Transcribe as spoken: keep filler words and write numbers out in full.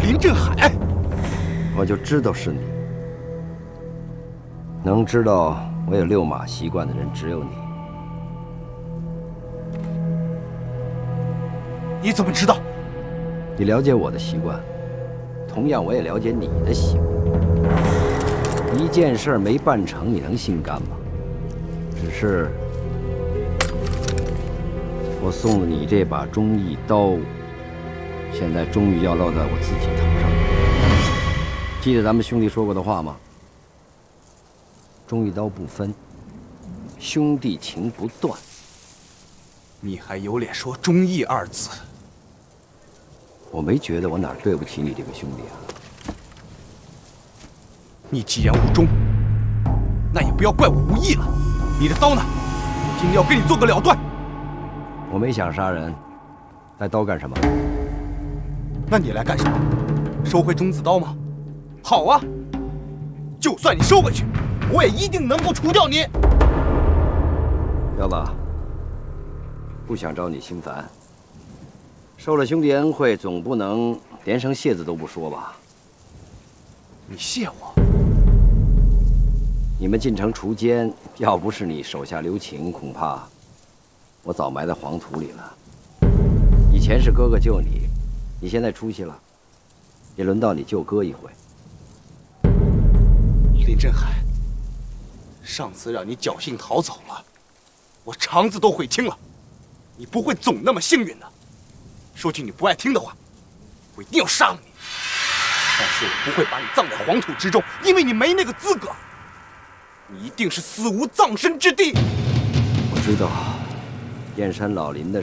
林振海， 我就知道是你。能知道我有六马习惯的人只有你。 你怎么知道？ 你了解我的习惯，同样我也了解你的习惯。一件事没办成，你能心甘吗？只是我送了你这把忠义刀，现在终于要落在我自己头上。记得咱们兄弟说过的话吗？忠义刀不分，兄弟情不断。 你还有脸说忠义二字？ 我没觉得我哪儿对不起你这个兄弟啊。 你既然无忠，那也不要怪我无义了。你的刀呢？我今天要跟你做个了断。 我没想杀人，带刀干什么？ 那你来干什么？收回中子刀吗？好啊，就算你收回去，我也一定能够除掉你。 彪子，不想招你心烦。受了兄弟恩惠，总不能连声谢字都不说吧？ 你谢我？ 你们进城除奸，要不是你手下留情，恐怕我早埋在黄土里了。以前是哥哥救你，你现在出息了，也轮到你救哥一回。 林振海，上次让你侥幸逃走了，我肠子都悔青了。你不会总那么幸运的。说句你不爱听的话，我一定要杀了你。但是我不会把你葬在黄土之中，因为你没那个资格。你一定是死无葬身之地。 我知道，燕山老林的